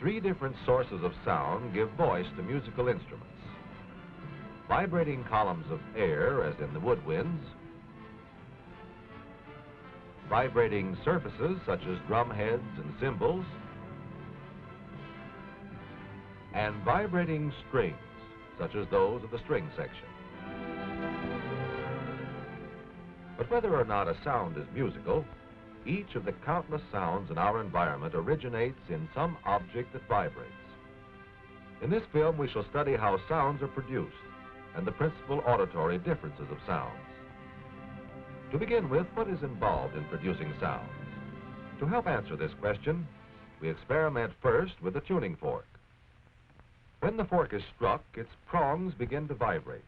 Three different sources of sound give voice to musical instruments. Vibrating columns of air, as in the woodwinds, vibrating surfaces, such as drum heads and cymbals, and vibrating strings, such as those of the string section. But whether or not a sound is musical, each of the countless sounds in our environment originates in some object that vibrates. In this film, we shall study how sounds are produced and the principal auditory differences of sounds. To begin with, what is involved in producing sounds? To help answer this question, we experiment first with a tuning fork. When the fork is struck, its prongs begin to vibrate.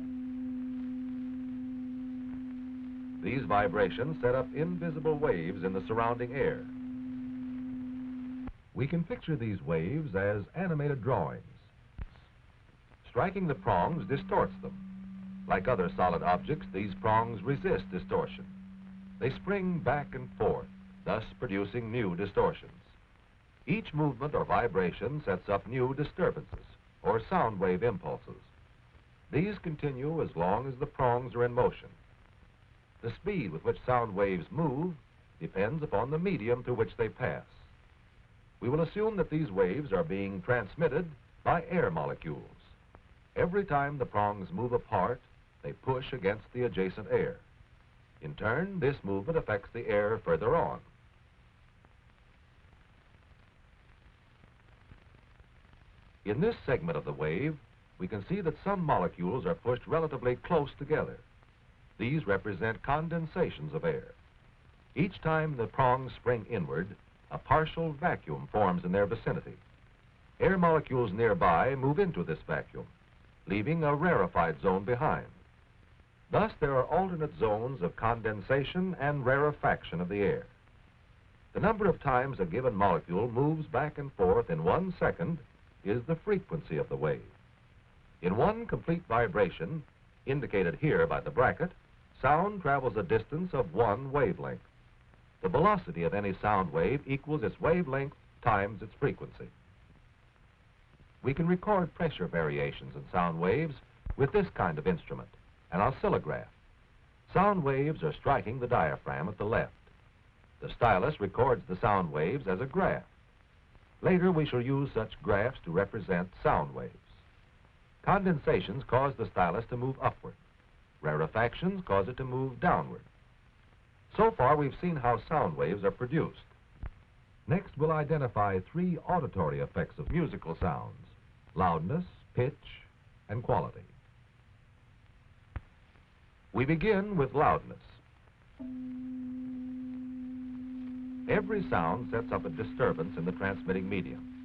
These vibrations set up invisible waves in the surrounding air. We can picture these waves as animated drawings. Striking the prongs distorts them. Like other solid objects, these prongs resist distortion. They spring back and forth, thus producing new distortions. Each movement or vibration sets up new disturbances, or sound wave impulses. These continue as long as the prongs are in motion. The speed with which sound waves move depends upon the medium through which they pass. We will assume that these waves are being transmitted by air molecules. Every time the prongs move apart, they push against the adjacent air. In turn, this movement affects the air further on. In this segment of the wave, we can see that some molecules are pushed relatively close together. These represent condensations of air. Each time the prongs spring inward, a partial vacuum forms in their vicinity. Air molecules nearby move into this vacuum, leaving a rarefied zone behind. Thus, there are alternate zones of condensation and rarefaction of the air. The number of times a given molecule moves back and forth in 1 second is the frequency of the wave. In one complete vibration, indicated here by the bracket, sound travels a distance of 1 wavelength. The velocity of any sound wave equals its wavelength times its frequency. We can record pressure variations in sound waves with this kind of instrument, an oscillograph. Sound waves are striking the diaphragm at the left. The stylus records the sound waves as a graph. Later, we shall use such graphs to represent sound waves. Condensations cause the stylus to move upward. Rarefactions cause it to move downward. So far, we've seen how sound waves are produced. Next, we'll identify 3 auditory effects of musical sounds: loudness, pitch, and quality. We begin with loudness. Every sound sets up a disturbance in the transmitting medium.